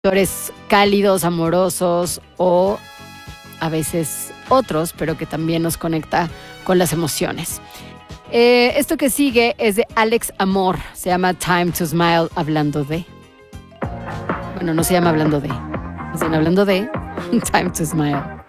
actores cálidos, amorosos o a veces otros, pero que también nos conecta con las emociones. Esto que sigue es de Alex Amor, se llama Time to Smile, hablando de... Bueno, no se llama hablando de, hablando de Time to Smile.